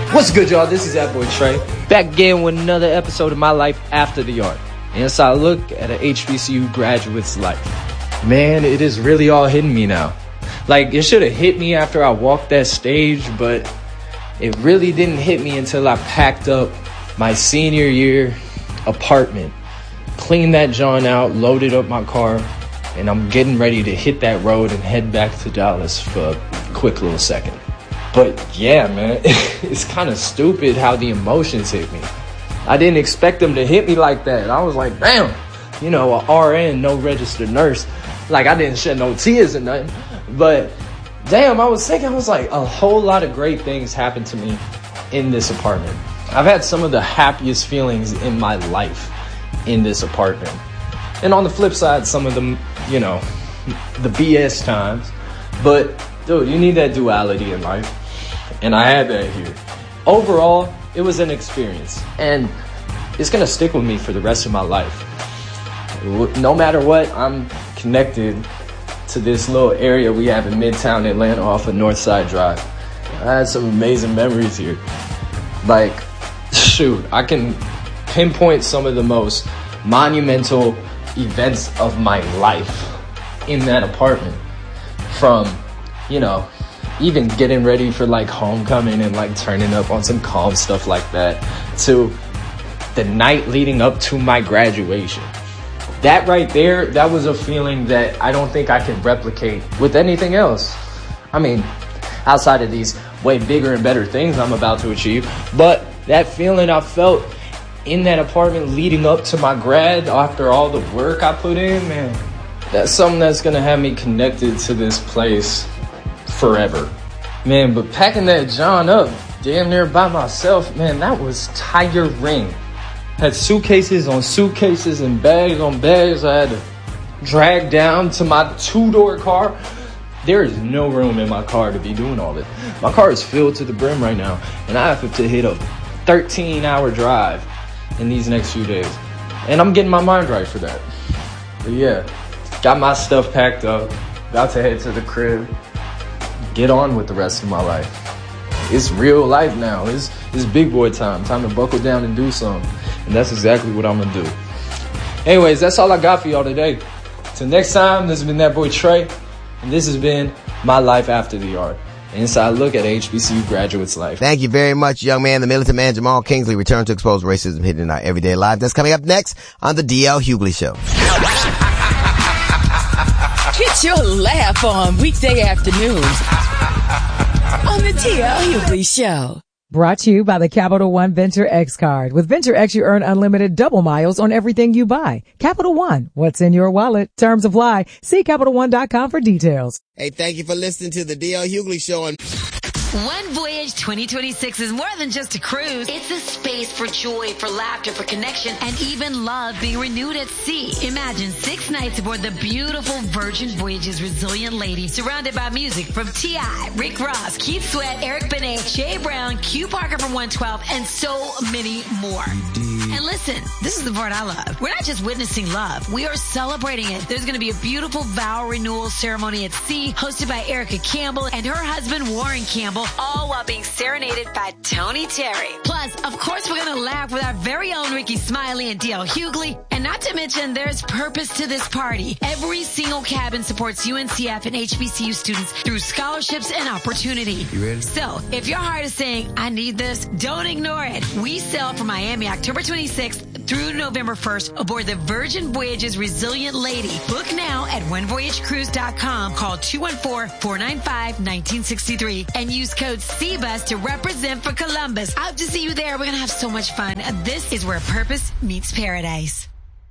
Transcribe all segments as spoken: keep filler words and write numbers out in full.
What's good, y'all? This is that boy Trey, back again with another episode of My Life After the Art. And it's our look at an H B C U graduate's life. Man, it is really all hitting me now. Like, it should have hit me after I walked that stage, but it really didn't hit me until I packed up my senior year apartment, cleaned that joint out, loaded up my car, and I'm getting ready to hit that road and head back to Dallas for a quick little second. But yeah, man, it's kind of stupid how the emotions hit me. I didn't expect them to hit me like that. I was like, damn, you know, a R N, no registered nurse. Like, I didn't shed no tears or nothing. But damn, I was thinking, I was like, a whole lot of great things happened to me in this apartment. I've had some of the happiest feelings in my life in this apartment. And on the flip side, some of them, you know, the B S times. But dude, you need that duality in life. And I had that here. Overall, it was an experience. And it's going to stick with me for the rest of my life. No matter what, I'm connected to this little area we have in Midtown Atlanta off of Northside Drive. I had some amazing memories here. Like, shoot, I can pinpoint some of the most monumental events of my life in that apartment. From, you know, even getting ready for like homecoming and like turning up on some calm stuff like that, to the night leading up to my graduation. That right there, that was a feeling that I don't think I can replicate with anything else. I mean, outside of these way bigger and better things I'm about to achieve. But that feeling I felt in that apartment leading up to my grad, after all the work I put in, man, that's something that's going to have me connected to this place forever. Man, but packing that John up damn near by myself, man, that was tiring. Had suitcases on suitcases and bags on bags I had to drag down to my two-door car. There is no room in my car to be doing all this. My car is filled to the brim right now, and I have to hit a thirteen-hour drive in these next few days. And I'm getting my mind right for that. But yeah, got my stuff packed up, about to head to the crib, get on with the rest of my life. It's real life now. It's, it's big boy time. Time to buckle down and do something. And that's exactly what I'm going to do. Anyways, that's all I got for y'all today. Till next time, this has been that boy Trey. And this has been My Life After the Art. An inside look at H B C U graduate's life. Thank you very much, young man. The militant man, Jamal Kingsley, returns to expose racism hidden in our everyday life. That's coming up next on the D L Hughley Show. Get your laugh on weekday afternoons on the D L Hughley Show. Brought to you by the Capital One Venture X card. With Venture X, you earn unlimited double miles on everything you buy. Capital One, what's in your wallet? Terms apply. See Capital One dot com for details. Hey, thank you for listening to the D L Hughley Show on One Voyage twenty twenty-six is more than just a cruise. It's a space for joy, for laughter, for connection, and even love being renewed at sea. Imagine six nights aboard the beautiful Virgin Voyages Resilient Lady, surrounded by music from T I, Rick Ross, Keith Sweat, Eric Benet, Shay Brown, Q Parker from one twelve, and so many more. And listen, this is the part I love. We're not just witnessing love. We are celebrating it. There's going to be a beautiful vow renewal ceremony at sea, hosted by Erica Campbell and her husband, Warren Campbell, all while being serenaded by Tony Terry. Plus, of course, we're going to laugh with our very own Ricky Smiley and D L Hughley. And not to mention, there's purpose to this party. Every single cabin supports U N C F and H B C U students through scholarships and opportunity. You ready? So, if your heart is saying, I need this, don't ignore it. We sail from Miami October twenty-sixth through November first aboard the Virgin Voyages Resilient Lady. Book now at one voyage cruise dot com. Call two one four, four nine five, one nine six three and use code C B U S to represent for Columbus. I hope to see you there. We're going to have so much fun. This is where purpose meets paradise.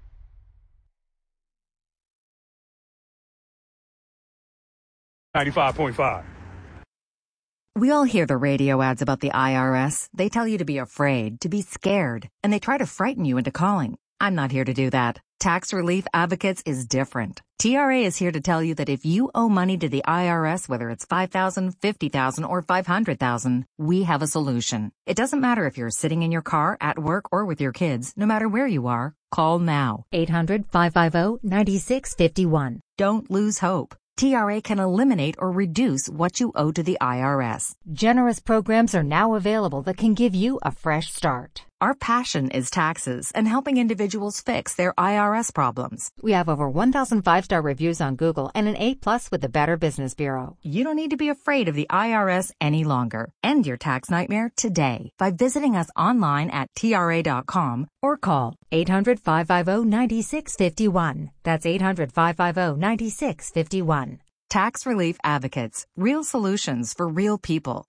ninety-five point five. We all hear the radio ads about the I R S. They tell you to be afraid, to be scared, and they try to frighten you into calling. I'm not here to do that. Tax Relief Advocates is different. T R A is here to tell you that if you owe money to the I R S, whether it's five thousand dollars, fifty thousand dollars, or five hundred thousand dollars, we have a solution. It doesn't matter if you're sitting in your car, at work, or with your kids. No matter where you are, call now. eight hundred, five five zero, nine six five one. Don't lose hope. T R A can eliminate or reduce what you owe to the I R S. Generous programs are now available that can give you a fresh start. Our passion is taxes and helping individuals fix their I R S problems. We have over one thousand five-star reviews on Google and an A plus with the Better Business Bureau. You don't need to be afraid of the I R S any longer. End your tax nightmare today by visiting us online at T R A dot com or call eight hundred, five five zero, nine six five one. That's eight hundred, five five zero, nine six five one. Tax Relief Advocates. Real solutions for real people.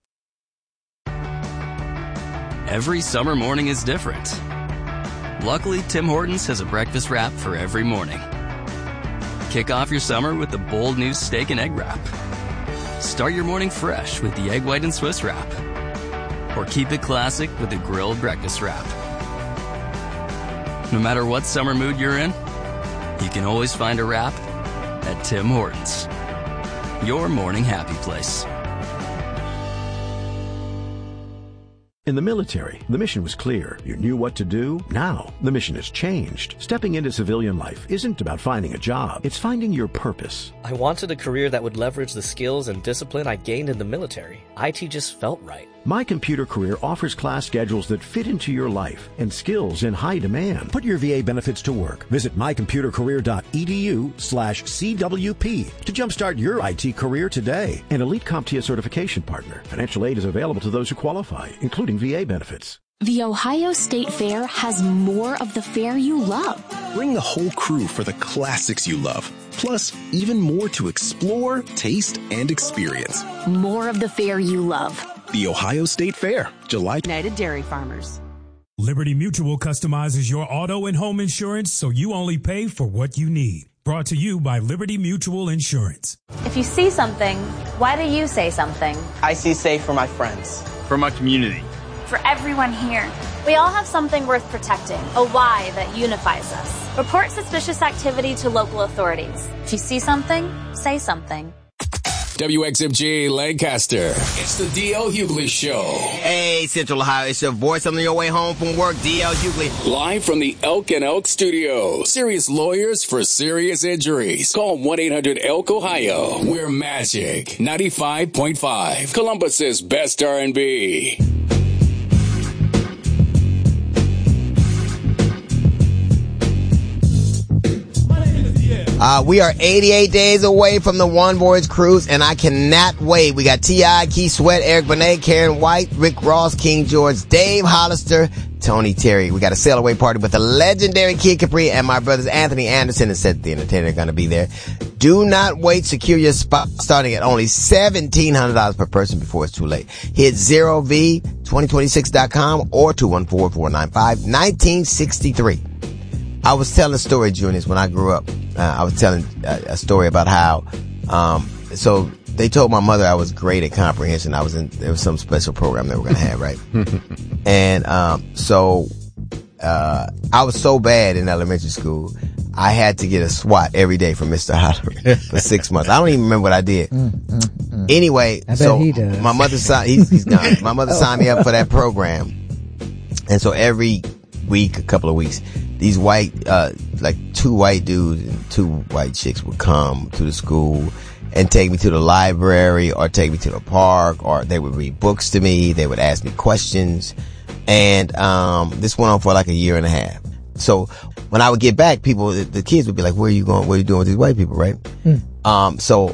Every summer morning is different. Luckily, Tim Hortons has a breakfast wrap for every morning. Kick off your summer with the bold new steak and egg wrap. Start your morning fresh with the egg white and Swiss wrap. Or keep it classic with the grilled breakfast wrap. No matter what summer mood you're in, you can always find a wrap at Tim Hortons. Your morning happy place. In the military, the mission was clear. You knew what to do. Now, the mission has changed. Stepping into civilian life isn't about finding a job. It's finding your purpose. I wanted a career that would leverage the skills and discipline I gained in the military. I T just felt right. My Computer Career offers class schedules that fit into your life and skills in high demand. Put your V A benefits to work. Visit my computer career dot e d u slash C W P to jumpstart your I T career today. An Elite CompTIA certification partner. Financial aid is available to those who qualify, including V A benefits. The Ohio State Fair has more of the fair you love. Bring the whole crew for the classics you love. Plus, even more to explore, taste, and experience. More of the fair you love. The Ohio State Fair, July. United Dairy Farmers. Liberty Mutual customizes your auto and home insurance so you only pay for what you need. Brought to you by Liberty Mutual Insurance. If you see something, why do you say something? I see safe for my friends. For my community. For everyone here. We all have something worth protecting, a why that unifies us. Report suspicious activity to local authorities. If you see something, say something. W X M G Lancaster. It's the D L Hughley Show. Hey, Central Ohio, it's your voice on your way home from work, D L Hughley. Live from the Elk and Elk Studio. Serious lawyers for serious injuries. Call one eight hundred elk ohio. We're Magic ninety-five point five. Columbus's best R and B. Uh, we are eighty-eight days away from the One Voyage Cruise, and I cannot wait. We got T I, Keith Sweat, Eric Benet, Karen White, Rick Ross, King George, Dave Hollister, Tony Terry. We got a sail away party with the legendary Kid Capri, and my brothers Anthony Anderson and Seth the Entertainer are going to be there. Do not wait. Secure your spot starting at only seventeen hundred dollars per person before it's too late. Hit zero v twenty twenty-six dot com or two one four, four nine five, one nine six three. I was telling a story, Juniors, when I grew up. Uh, I was telling a, a story about how, um, so they told my mother I was great at comprehension. I was in, there was some special program they were going to have, right? and, um, so, uh, I was so bad in elementary school, I had to get a SWAT every day from Mister Holler for six months. I don't even remember what I did. Mm, mm, mm. Anyway, I so bet he does. my mother signed, he's, he's gone. My mother signed me up for that program. And so every week, a couple of weeks, these white, uh, like two white dudes and two white chicks would come to the school and take me to the library or take me to the park, or they would read books to me. They would ask me questions. And, um, this went on for like a year and a half. So when I would get back, people, the, the kids would be like, where are you going? What are you doing with these white people? Right? Mm. Um, so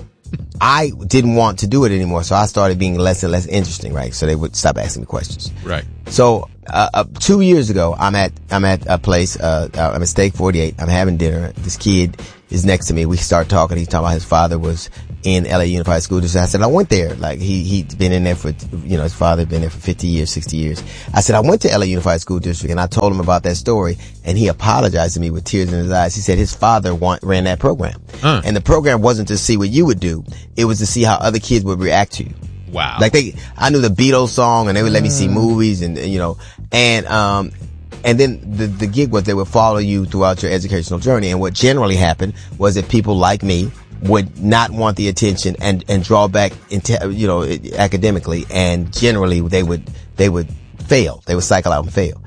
I didn't want to do it anymore. So I started being less and less interesting, right? So they would stop asking me questions. Right. So, uh, uh two years ago, I'm at, I'm at a place, uh, I'm at Steak forty-eight. I'm having dinner. This kid is next to me. We start talking. He's talking about his father was in L A Unified School District. I said, I went there. Like, he, he'd been in there for, you know, his father had been there for fifty years, sixty years. I said, I went to L A Unified School District, and I told him about that story, and he apologized to me with tears in his eyes. He said his father want, ran that program. Uh. And the program wasn't to see what you would do. It was to see how other kids would react to you. Wow. Like they, I knew the Beatles song, and they would let me see movies, and, you know, and, um, and then the, the gig was they would follow you throughout your educational journey. And what generally happened was that people like me would not want the attention and, and draw back into, you know, academically, and generally they would, they would fail. They would cycle out and fail.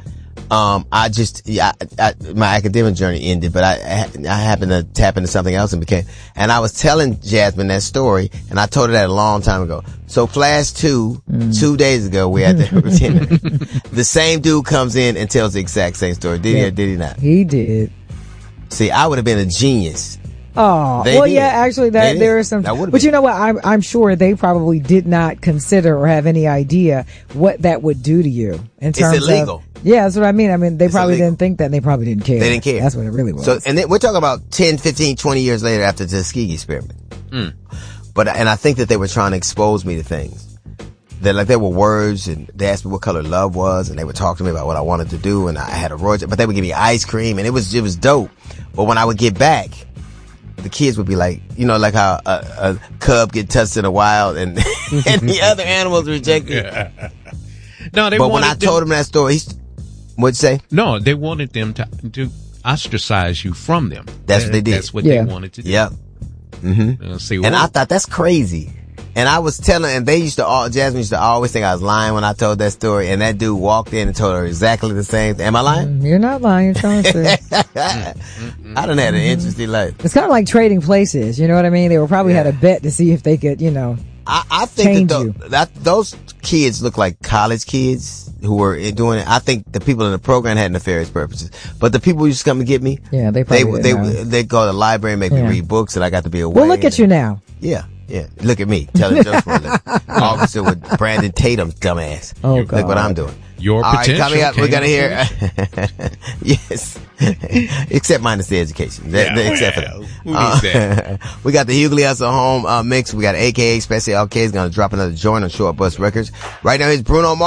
Um, I just, yeah, I, I, my academic journey ended, but I, I happened to tap into something else and became, and I was telling Jasmine that story, and I told her that a long time ago. So Flash two, mm. two days ago, we had the dinner. The same dude comes in and tells the exact same story. Did yeah. he or did he not? He did. See, I would have been a genius. Oh, they well, did. yeah, actually, that They there did. is some, That would've but been. you know what? I'm, I'm sure they probably did not consider or have any idea what that would do to you in It's terms illegal. of, yeah, that's what I mean. I mean, they It's probably illegal. didn't think that and they probably didn't care. They didn't care. That's what it really was. So, and then we're talking about ten, fifteen, twenty years later after the Tuskegee experiment. Mm. But, and I think that they were trying to expose me to things. That like there were words, and they asked me what color love was, and they would talk to me about what I wanted to do, and I had a royalty, but they would give me ice cream, and it was, it was dope. But when I would get back, the kids would be like, you know, like how a, a cub get touched in the wild and, and the other animals reject it. Yeah. No, they but when I wanted told them- him that story, he's, what'd you say? No, they wanted them to to ostracize you from them. That's That- what they did. That's what Yeah. they wanted to do. Yep. Mm-hmm. Uh, see, And I thought that's crazy. And I was telling, and they used to all, Jasmine used to always think I was lying when I told that story. And that dude walked in and told her exactly the same thing. Am I lying? You're not lying. You're telling the truth. I done had an interesting life. It's kind of like trading places. You know what I mean? They were probably had a bet to see if they could, you know, I, I think change that, you. tho- that those kids look like college kids who were in- doing it. I think the people in the program had nefarious purposes, but the people who used to come and get me, Yeah, they they probably they didn't know. they go to the library and make Yeah. me read books, and I got to be away. Well, look at you now. Yeah, yeah. Look at me telling jokes for a living. Officer with Brandon Tatum's dumbass. Oh, Look God. what I'm doing. Your All right, potential coming up, we're came gonna to hear. Yes, except minus the education. That- Yeah, that- except for well, that. who needs that? We got the Hughley Hustle Home uh, mix. We got A K A Special L K is gonna drop another joint on Short Bus Records. Right now, here's Bruno Mars.